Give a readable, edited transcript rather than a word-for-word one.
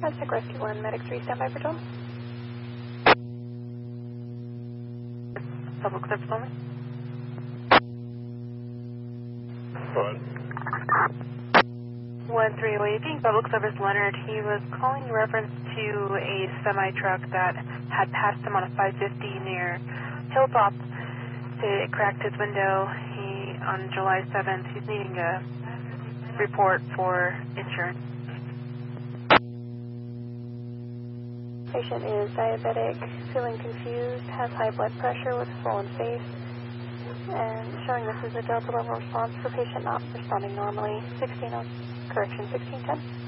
Aztec Rescue 1, Medic 3, standby for Tom. Public service moment. Go ahead. 1308, Public Service Leonard. He was calling in reference to a semi-truck that had passed him on a 550 near Hilltop. It cracked his window. On July 7th, he's needing a report for insurance. Patient is diabetic, feeling confused, has high blood pressure with swollen face, and showing this is a Delta level response for patient not responding normally. 1610.